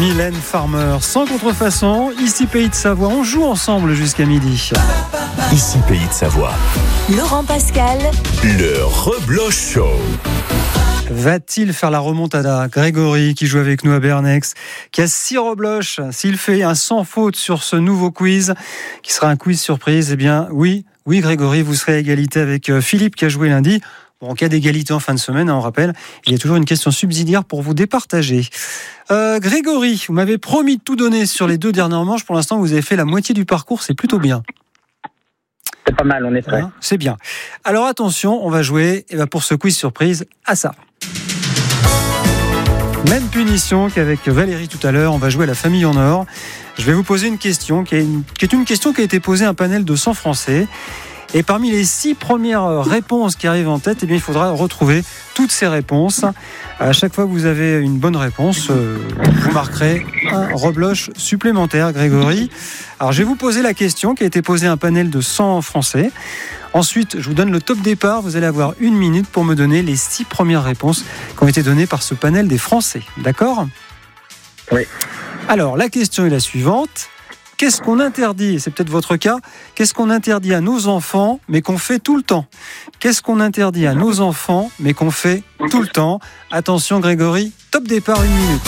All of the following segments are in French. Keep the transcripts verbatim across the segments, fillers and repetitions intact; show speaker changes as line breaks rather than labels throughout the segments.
Mylène Farmer, sans contrefaçon, ici Pays de Savoie, on joue ensemble jusqu'à midi.
Ici Pays de Savoie.
Laurent Pascal,
Le Rebloche Show.
Va-t-il faire la remontada ? Grégory, qui joue avec nous à Bernex, qui a six rebloches. S'il fait un sans faute sur ce nouveau quiz, qui sera un quiz surprise, eh bien oui, oui Grégory, vous serez à égalité avec Philippe qui a joué lundi. Bon, en cas d'égalité en fin de semaine, hein, on rappelle, il y a toujours une question subsidiaire pour vous départager. Euh, Grégory, vous m'avez promis de tout donner sur les deux dernières manches. Pour l'instant, vous avez fait la moitié du parcours, c'est plutôt bien.
C'est pas mal, on est prêt.
Hein, c'est bien. Alors attention, on va jouer eh ben, pour ce quiz surprise à ça. Même punition qu'avec Valérie tout à l'heure, on va jouer à la famille en or. Je vais vous poser une question qui est une, qui est une question qui a été posée à un panel de cent Français. Et parmi les six premières réponses qui arrivent en tête, eh bien, il faudra retrouver toutes ces réponses. À chaque fois que vous avez une bonne réponse, euh, vous marquerez un rebloche supplémentaire, Grégory. Alors, je vais vous poser la question qui a été posée à un panel de cent Français. Ensuite, je vous donne le top départ. Vous allez avoir une minute pour me donner les six premières réponses qui ont été données par ce panel des Français. D'accord ?
Oui.
Alors, la question est la suivante. Qu'est-ce qu'on interdit ? C'est peut-être votre cas. Qu'est-ce qu'on interdit à nos enfants, mais qu'on fait tout le temps ? Qu'est-ce qu'on interdit à nos enfants, mais qu'on fait tout le temps ? Attention, Grégory, top départ, une minute.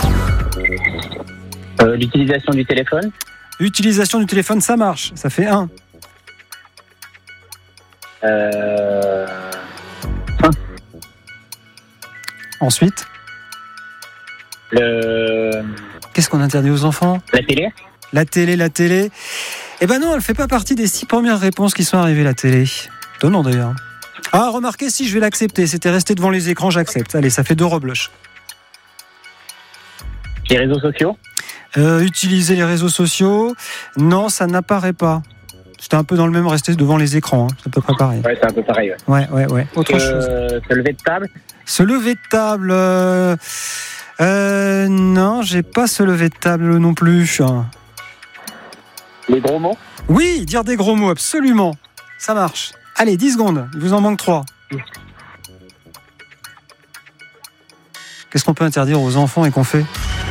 Euh, l'utilisation du téléphone.
Utilisation du téléphone, ça marche. Ça fait un.
Euh...
Ensuite,
Le...
qu'est-ce qu'on interdit aux enfants ?
La télé.
La télé, la télé. Eh ben non, elle ne fait pas partie des six premières réponses qui sont arrivées, la télé. Donnons d'ailleurs. Ah, remarquez, si je vais l'accepter. C'était resté devant les écrans, j'accepte. Allez, ça fait deux rebloches.
Les réseaux sociaux.
Euh, utiliser les réseaux sociaux. Non, ça n'apparaît pas. C'était un peu dans le même, rester devant les écrans. Hein. C'est à peu près pareil.
Ouais, c'est un peu pareil. Ouais,
ouais, ouais. ouais. Autre
euh,
chose.
Se lever de table.
Se lever de table. Euh... Euh, non, j'ai pas se lever de table non plus.
Les gros mots.
Oui, dire des gros mots, absolument. Ça marche. Allez, dix secondes. Il vous en manque trois. Qu'est-ce qu'on peut interdire aux enfants et qu'on fait ?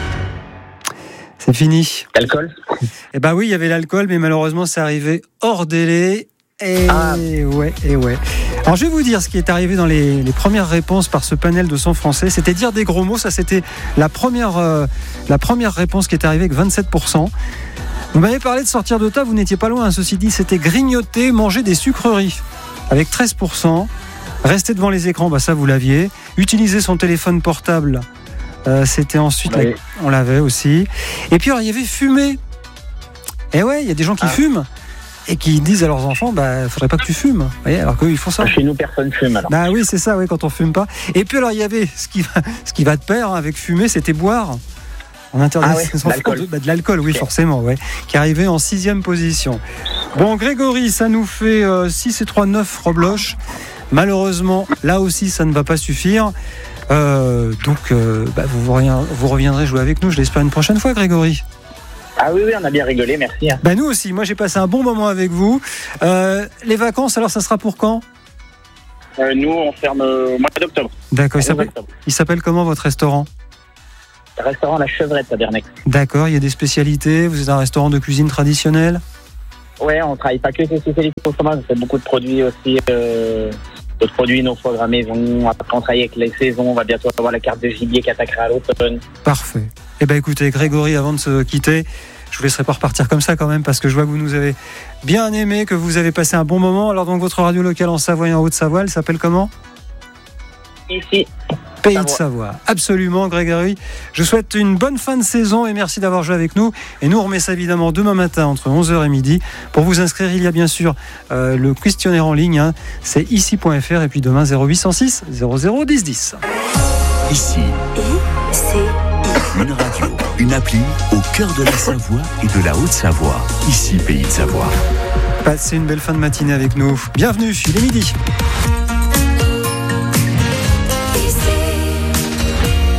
C'est fini.
L'alcool.
Eh ben oui, il y avait l'alcool, mais malheureusement, c'est arrivé hors délai. Et ah. ouais, et ouais. Alors je vais vous dire ce qui est arrivé dans les, les premières réponses par ce panel de cent Français. C'était dire des gros mots. Ça, c'était la première, euh, la première réponse qui est arrivée avec vingt-sept pour cent. Vous m'avez parlé de sortir de table, vous n'étiez pas loin. Hein. Ceci dit, c'était grignoter, manger des sucreries avec treize pour cent. Rester devant les écrans, bah ça vous l'aviez. Utiliser son téléphone portable, euh, c'était ensuite,
oui.
la... on l'avait aussi. Et puis alors, il y avait fumer. Et ouais, il y a des gens qui ah. fument. Et qui disent à leurs enfants, bah, faudrait pas que tu fumes. Vous voyez, alors qu'eux, ils font ça.
Chez nous, personne fume, alors.
Bah oui, c'est ça, oui, quand on fume pas. Et puis alors, il y avait ce qui va, ce qui va de pair hein, avec fumer, c'était boire. On interdit
ah ouais,
ses enfants de, bah, de l'alcool, oui, okay. forcément, ouais, qui arrivait en sixième position. Bon, Grégory, ça nous fait euh, six et trois, neuf rebloches. Malheureusement, là aussi, ça ne va pas suffire. Euh, donc, euh, bah, vous, vous reviendrez jouer avec nous, je l'espère, une prochaine fois, Grégory.
Ah oui, oui, on a bien rigolé, merci. Hein.
Bah nous aussi, moi j'ai passé un bon moment avec vous. Euh, les vacances, alors ça sera pour quand ?
euh, Nous, on ferme au mois d'octobre.
D'accord, il s'appelle, il s'appelle comment votre restaurant ?
Le restaurant La Chevrette à Bernex.
D'accord, il y a des spécialités, vous êtes un restaurant de cuisine traditionnelle ?
Ouais, on travaille pas que ces spécialités au fromage, on fait beaucoup de produits aussi, euh, d'autres produits, nos foie gras maison, après on travaille avec les saisons, on va bientôt avoir la carte de gibier qui attaquera à l'automne.
Parfait. Eh bien écoutez, Grégory, avant de se quitter, je vous laisserai pas repartir comme ça quand même, parce que je vois que vous nous avez bien aimé, que vous avez passé un bon moment. Alors donc votre radio locale en Savoie et en Haute-Savoie, elle s'appelle comment ?
Ici.
Pays de Savoie. Absolument, Grégory. Je souhaite une bonne fin de saison et merci d'avoir joué avec nous. Et nous, on remet ça évidemment demain matin entre onze heures et midi. Pour vous inscrire, il y a bien sûr euh, le questionnaire en ligne. Hein. C'est ici point f r et puis demain zéro huit cent six zéro zéro dix dix.
Ici.
I C I.
Une radio, une appli au cœur de la Savoie et de la Haute-Savoie. Ici, Pays de Savoie.
Passez une belle fin de matinée avec nous. Bienvenue, il est midi.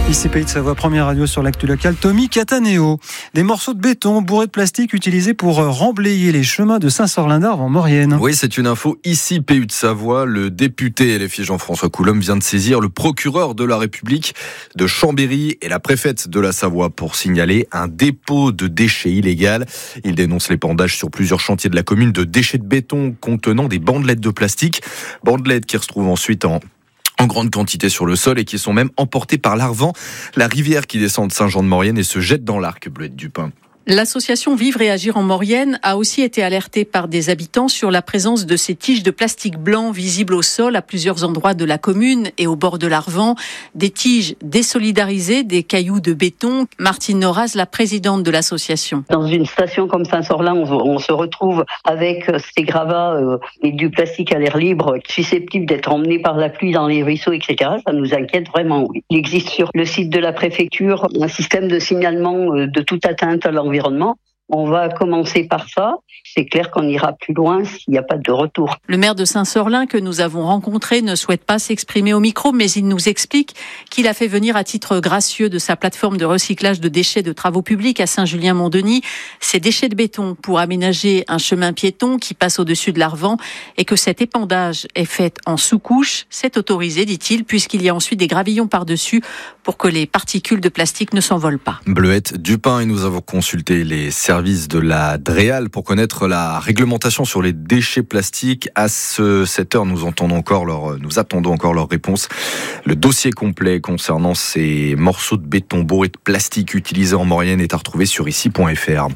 Ici Pays de Savoie, première radio sur l'actu locale. Tommy Cataneo. Des morceaux de béton bourrés de plastique utilisés pour remblayer les chemins de Saint-Sorlin-d'Arves en Maurienne.
Oui, c'est une info ici Pays de Savoie. Le député L F I Jean-François Coulombe vient de saisir le procureur de la République de Chambéry et la préfète de la Savoie pour signaler un dépôt de déchets illégal. Il dénonce l'épandage sur plusieurs chantiers de la commune de déchets de béton contenant des bandelettes de plastique. Bandelettes qui se retrouvent ensuite en en grande quantité sur le sol et qui sont même emportés par l'Arvan, la rivière qui descend de Saint-Jean-de-Maurienne et se jette dans l'Arc, Bleuette Dupin.
L'association Vivre et Agir en Maurienne a aussi été alertée par des habitants sur la présence de ces tiges de plastique blanc visibles au sol à plusieurs endroits de la commune et au bord de l'Arvan. Des tiges désolidarisées, des cailloux de béton. Martine Noraz, la présidente de l'association.
Dans une station comme Saint-Sorlin, on, on se retrouve avec ces gravats euh, et du plastique à l'air libre susceptibles d'être emmenés par la pluie dans les ruisseaux, et cetera. Ça nous inquiète vraiment. Oui. Il existe sur le site de la préfecture un système de signalement euh, de toute atteinte à l'environnement. On va commencer par ça. C'est clair qu'on ira plus loin s'il n'y a pas de retour.
Le maire de Saint-Sorlin que nous avons rencontré ne souhaite pas s'exprimer au micro, mais il nous explique qu'il a fait venir à titre gracieux de sa plateforme de recyclage de déchets de travaux publics à Saint-Julien-Mont-Denis ces déchets de béton pour aménager un chemin piéton qui passe au-dessus de l'Arvan et que cet épandage est fait en sous-couche. C'est autorisé, dit-il, puisqu'il y a ensuite des gravillons par-dessus pour que les particules de plastique ne s'envolent pas.
Bleuette Dupin et nous avons consulté les services de la Dréal pour connaître la réglementation sur les déchets plastiques. À ce, cette heure, nous entendons encore leur, nous attendons encore leur réponse. Le dossier complet concernant ces morceaux de béton bourrés de plastique utilisés en Maurienne est à retrouver sur ici point f r.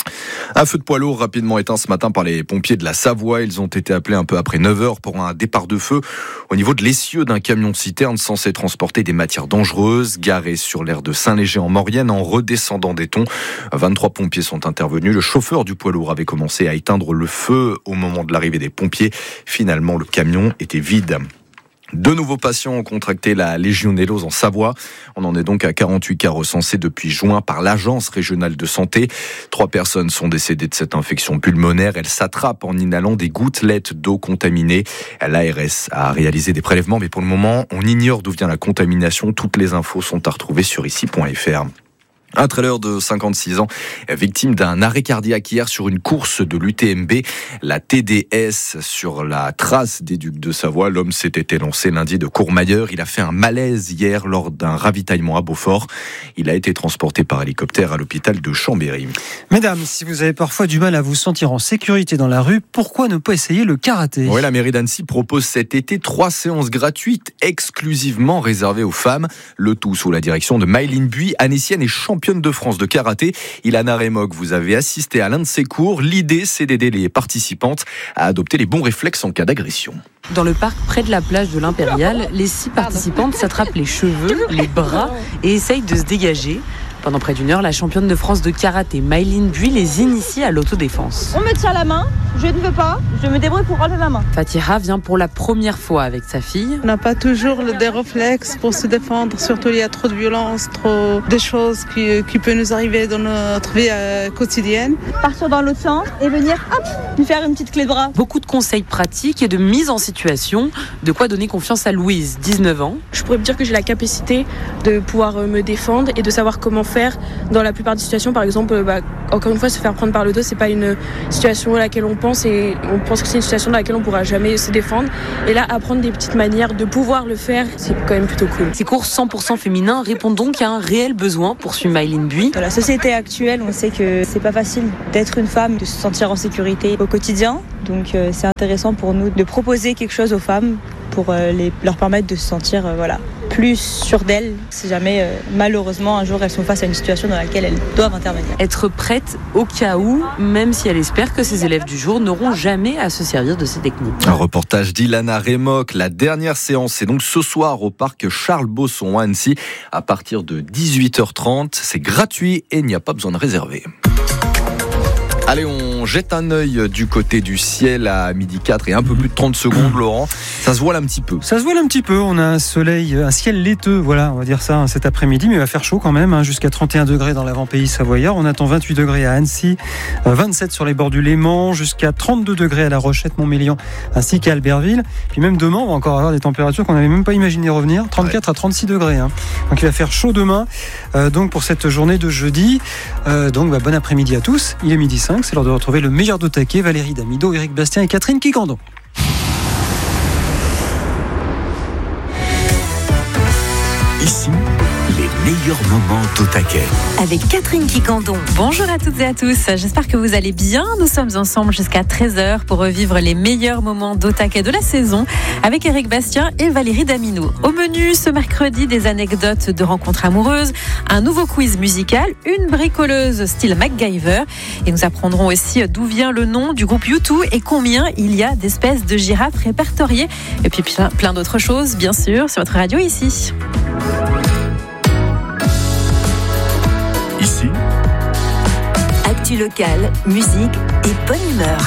Un feu de poids lourd rapidement éteint ce matin par les pompiers de la Savoie. Ils ont été appelés un peu après neuf heures pour un départ de feu au niveau de l'essieu d'un camion-citerne censé transporter des matières dangereuses, garé sur l'aire de Saint-Léger en Maurienne en redescendant des tons. vingt-trois pompiers sont intervenus. Le chauffeur du poids lourd avait commencé à éteindre le feu au moment de l'arrivée des pompiers. Finalement, le camion était vide. Deux nouveaux patients ont contracté la légionellose en Savoie. On en est donc à quarante-huit cas recensés depuis juin par l'Agence régionale de santé. Trois personnes sont décédées de cette infection pulmonaire. Elles s'attrapent en inhalant des gouttelettes d'eau contaminée. L'A R S a réalisé des prélèvements, mais pour le moment, on ignore d'où vient la contamination. Toutes les infos sont à retrouver sur ici point f r. Un trailer de cinquante-six ans, victime d'un arrêt cardiaque hier sur une course de l'U T M B, la T D S, sur la trace des Ducs de Savoie. L'homme s'était élancé lundi de Courmayeur. Il a fait un malaise hier lors d'un ravitaillement à Beaufort. Il a été transporté par hélicoptère à l'hôpital de Chambéry.
Mesdames, si vous avez parfois du mal à vous sentir en sécurité dans la rue, pourquoi ne pas essayer le karaté ?
Oui, la mairie d'Annecy propose cet été trois séances gratuites exclusivement réservées aux femmes. Le tout sous la direction de Maëline Buis, annécienne et championne de France de karaté. Ilana Remog, vous avez assisté à l'un de ces cours. L'idée, c'est d'aider les participantes à adopter les bons réflexes en cas d'agression.
Dans le parc près de la plage de l'Impérial, les six participantes s'attrapent les cheveux, les bras et essayent de se dégager. Pendant près d'une heure, la championne de France de karaté, Maëline Buis, les initie à l'autodéfense.
On me tient la main, je ne veux pas, je me débrouille pour relever ma main.
Fatiha vient pour la première fois avec sa fille.
On n'a pas toujours des réflexes pour se défendre, surtout il y a trop de violence, trop de choses qui, qui peuvent nous arriver dans notre vie euh, quotidienne.
Partir dans l'autre sens et venir, hop, lui faire une petite clé de bras.
Beaucoup de conseils pratiques et de mise en situation, de quoi donner confiance à Louise, dix-neuf ans.
Je pourrais me dire que j'ai la capacité de pouvoir me défendre et de savoir comment faire dans la plupart des situations. Par exemple, bah, encore une fois, se faire prendre par le dos, c'est pas une situation à laquelle on pense et on pense que c'est une situation dans laquelle on pourra jamais se défendre. Et là, apprendre des petites manières de pouvoir le faire, c'est quand même plutôt cool.
Ces cours cent pour cent féminins répondent donc à un réel besoin, poursuit Maëline Buis.
Dans la société actuelle, on sait que c'est pas facile d'être une femme, de se sentir en sécurité au quotidien. Donc euh, c'est intéressant pour nous de proposer quelque chose aux femmes pour euh, les, leur permettre de se sentir euh, voilà, plus sûres d'elles si jamais euh, malheureusement un jour elles sont face à une situation dans laquelle elles doivent intervenir.
Être prête au cas où, même si elle espère que ses élèves du jour n'auront jamais à se servir de ces techniques.
Un reportage d'Ilana Remog. La dernière séance, c'est donc ce soir au parc Charles-Bosson à Annecy à partir de dix-huit heures trente. C'est gratuit et il n'y a pas besoin de réserver. Allez, on jette un œil du côté du ciel à midi quatre et un peu plus de trente secondes, Laurent. Ça se voile un petit peu.
Ça se voile un petit peu. On a un soleil, un ciel laiteux, voilà, on va dire ça, hein, cet après-midi, mais il va faire chaud quand même, hein, jusqu'à trente et un degrés dans l'avant-pays savoyard. On attend vingt-huit degrés à Annecy, vingt-sept sur les bords du Léman, jusqu'à trente-deux degrés à La Rochette, Montmélian, ainsi qu'à Albertville. Puis même demain, on va encore avoir des températures qu'on n'avait même pas imaginé revenir, trente-quatre ouais. à trente-six degrés. Hein. Donc il va faire chaud demain, euh, donc pour cette journée de jeudi. Euh, donc bah, bon après-midi à tous. Il est midi cinq, c'est l'heure de retrouver le meilleur de taquet, Valérie Damido, Éric Bastien et Catherine Quiquendon.
Ici, les meilleurs moments d'Au Taquet.
Avec Catherine Quiquendon.
Bonjour à toutes et à tous, j'espère que vous allez bien. Nous sommes ensemble jusqu'à treize heures pour revivre les meilleurs moments d'Au Taquet de la saison avec Éric Bastien et Valérie Damido. Au menu ce mercredi, des anecdotes de rencontres amoureuses, un nouveau quiz musical, une bricoleuse style MacGyver et nous apprendrons aussi d'où vient le nom du groupe U deux et combien il y a d'espèces de girafes répertoriées et puis plein, plein d'autres choses bien sûr sur votre radio ici.
Ici,
actu locale, musique et bonne humeur.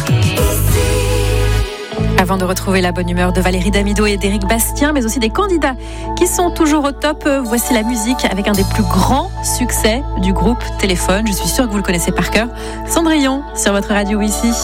Avant de retrouver la bonne humeur de Valérie Damido et d'Éric Bastien, mais aussi des candidats qui sont toujours au top, voici la musique avec un des plus grands succès du groupe Téléphone. Je suis sûre que vous le connaissez par cœur. Cendrillon sur votre radio ici.